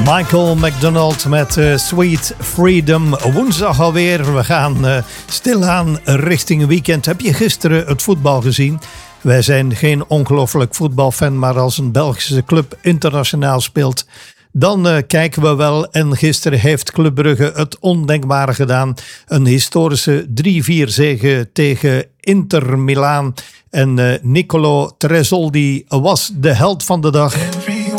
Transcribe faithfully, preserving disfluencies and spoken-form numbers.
Michael McDonald met uh, Sweet Freedom. Woensdag alweer. We gaan uh, stilaan richting een weekend. Heb je gisteren het voetbal gezien? Wij zijn geen ongelooflijk voetbalfan, maar als een Belgische club internationaal speelt, dan uh, kijken we wel. En gisteren heeft Club Brugge het ondenkbare gedaan. Een historische drie vier zege tegen Inter Milaan. En uh, Nicolo Tresoldi was de held van de dag.